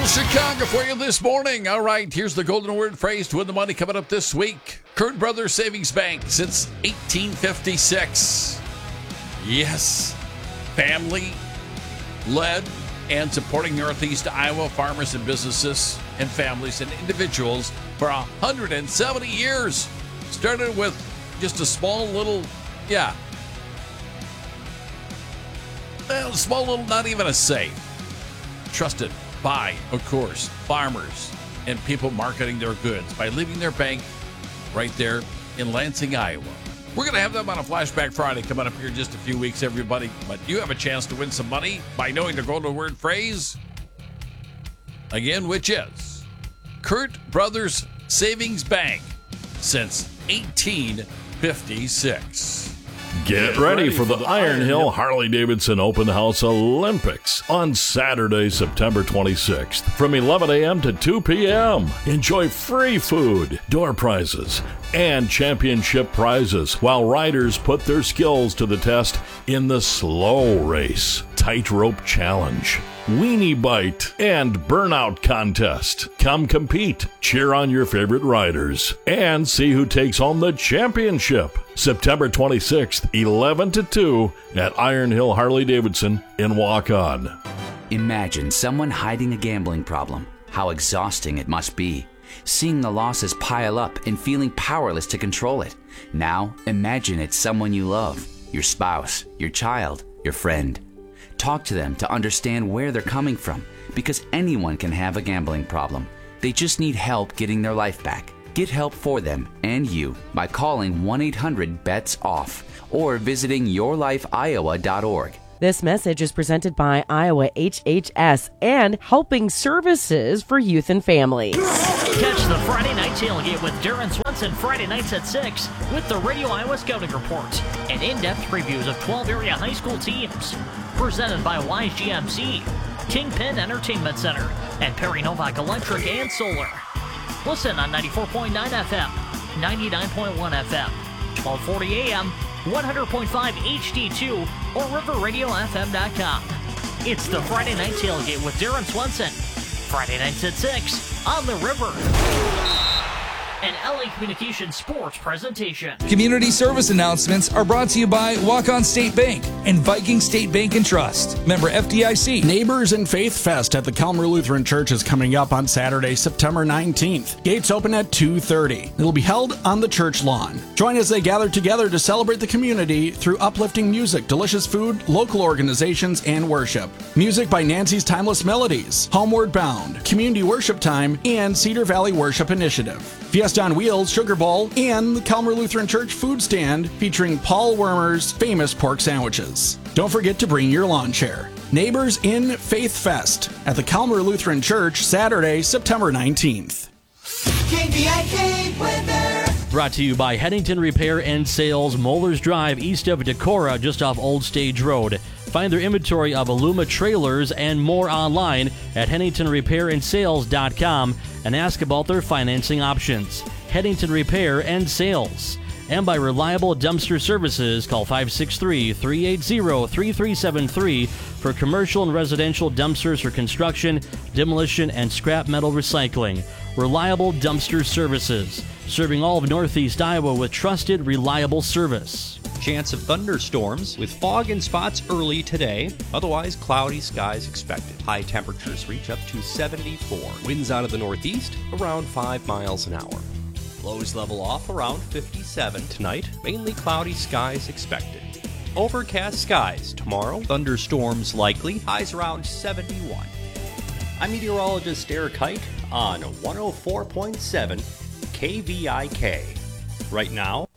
Little Chicago for you this morning. All right, here's the golden word phrase to win the money coming up this week. Kurt Brothers Savings Bank since 1856. Yes, family-led and supporting Northeast Iowa farmers and businesses and families and individuals for 170 years. Started with just a small little, not even a safe. Trusted by, of course, farmers and people marketing their goods by leaving their bank right there in Lansing, Iowa. We're going to have them on a Flashback Friday coming up here in just a few weeks, everybody. But you have a chance to win some money by knowing the golden word phrase, again, which is Kurt Brothers Savings Bank since 1856. Get ready for the Iron Hill Harley-Davidson Open House Olympics on Saturday, September 26th from 11 a.m. to 2 p.m. Enjoy free food, door prizes, and championship prizes while riders put their skills to the test in the slow race, tightrope challenge, weenie bite, and burnout contest. Come compete, cheer on your favorite riders, and see who takes home the championship. September 26th, 11 to 2 at Iron Hill Harley-Davidson in Waukon. Imagine someone hiding a gambling problem. How exhausting it must be. Seeing the losses pile up and feeling powerless to control it. Now, imagine it's someone you love, your spouse, your child, your friend. Talk to them to understand where they're coming from, because anyone can have a gambling problem. They just need help getting their life back. Get help for them and you by calling 1-800-BETS-OFF or visiting yourlifeiowa.org. This message is presented by Iowa HHS and Helping Services for Youth and Families. Catch the Friday Night Tailgate with Darren Swenson Friday nights at 6 with the Radio Iowa Scouting Report and in-depth previews of 12 area high school teams. Presented by Wise GMC, Kingpin Entertainment Center, and Perry Novak Electric and Solar. Listen on 94.9 FM, 99.1 FM, 1240 AM, 100.5 HD2, or riverradiofm.com. It's the Friday Night Tailgate with Darren Swenson. Friday nights at 6 on the River. An LA Communications sports presentation. Community service announcements are brought to you by Waukon State Bank and Viking State Bank and Trust. Member FDIC. Neighbors and Faith Fest at the Calmer Lutheran Church is coming up on Saturday, September 19th. Gates open at 2:30. It will be held on the church lawn. Join as they gather together to celebrate the community through uplifting music, delicious food, local organizations, and worship. Music by Nancy's Timeless Melodies, Homeward Bound, Community Worship Time, and Cedar Valley Worship Initiative. Fiesta on Wheels, Sugar Bowl, and the Calmer Lutheran Church food stand featuring Paul Wermer's famous pork sandwiches. Don't forget to bring your lawn chair. Neighbors in Faith Fest at the Calmer Lutheran Church, Saturday, September 19th. KVIK weather. Brought to you by Headington Repair and Sales, Moeller's Drive, east of Decorah, just off Old Stage Road. Find their inventory of Aluma trailers and more online at HeadingtonRepairandSales.com and ask about their financing options. Headington Repair and Sales. And by Reliable Dumpster Services, call 563-380-3373 for commercial and residential dumpsters for construction, demolition, and scrap metal recycling. Reliable Dumpster Services, serving all of Northeast Iowa with trusted, reliable service. Chance of thunderstorms with fog and spots early today. Otherwise, cloudy skies expected. High temperatures reach up to 74. Winds out of the northeast around 5 miles an hour. Lows level off around 57 tonight. Mainly cloudy skies expected. Overcast skies tomorrow. Thunderstorms likely. Highs around 71. I'm meteorologist Eric Hite on 104.7 KVIK. Right now,